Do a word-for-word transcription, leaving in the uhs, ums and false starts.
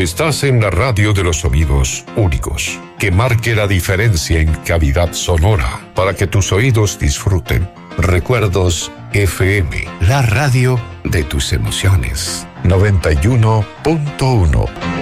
Estás en la radio de los sonidos únicos, que marque la diferencia en calidad sonora, para que tus oídos disfruten. Recuerdos F M, la radio de tus emociones. noventa y uno punto uno.